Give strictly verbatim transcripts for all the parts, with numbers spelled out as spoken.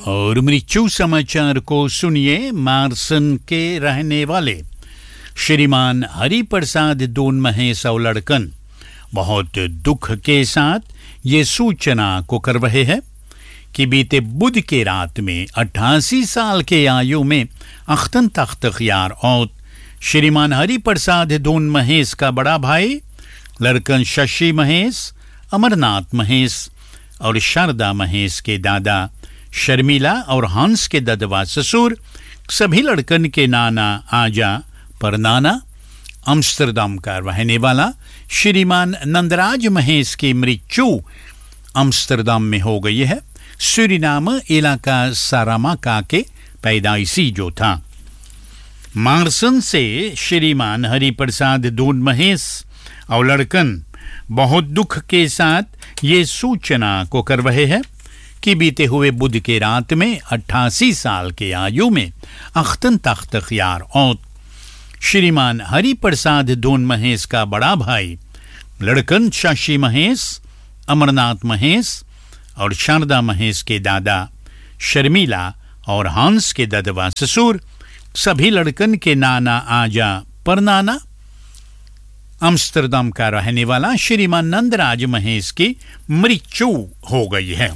और मृत्यु समाचार को सुनिए। मार्सन के रहने वाले श्रीमान हरिप्रसाद दोन महेश और लड़कन बहुत दुख के साथ ये सूचना को कर रहे हैं कि बीते बुध के रात में अट्ठासी साल के आयु में अख्तन तख्तखियार और श्रीमान हरिप्रसाद दोन महेश का बड़ा भाई लड़कन शशि महेश, अमरनाथ महेश और शारदा महेश के दादा शर्मिला और हंस के ददवा ससुर, सभी लड़कन के नाना आजा परनाना, अम्स्टरडम का रहने वाला श्रीमान नंदराज महेश की मृत्यु अम्स्टरडम में हो गई है। सूरीनाम इलाका सारामाका के पैदाइशी जो था। मार्सन से श्रीमान हरिप्रसाद दोन महेश और लड़कन बहुत दुख के साथ ये सूचना को कर रहे हैं कि बीते हुए बुध के रात में अट्ठासी साल के आयु में अख्तन तख्तखियार और श्रीमान हरिप्रसाद दोन महेश का बड़ा भाई लड़कन शशि महेश, अमरनाथ महेश और शारदा महेश के दादा शर्मिला और हंस के ददवा ससुर, सभी लड़कन के नाना आजा परनाना, अम्स्टरडम का रहने वाला श्रीमान नंदराज महेश की मृत्यु हो गई है।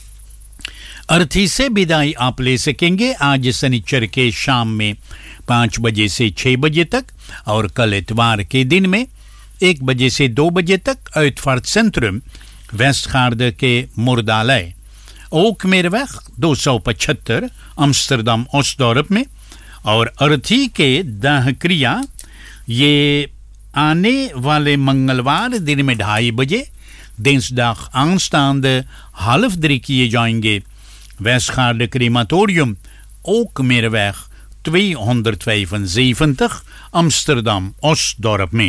अर्थी से विदाई आप ले सकेंगे आज शनिचर के शाम में पाँच बजे से छह बजे तक और कल इतवार के दिन में एक बजे से दो बजे तक uitvaart सेंट्रम वेस्टगार्ड के मुर्दालय ओक मेरवेग दो सौ पचहत्तर अम्स्टरडम ओस्टडॉर्प में। और अर्थी के दाह क्रिया ये आने वाले मंगलवार दिन में ढाई बजे दिnsdag aanstaande half drie किए जाएंगे Westgaarde crematorium ook Meerweg tweehonderdvijfenzeventig Amsterdam Osdorp में।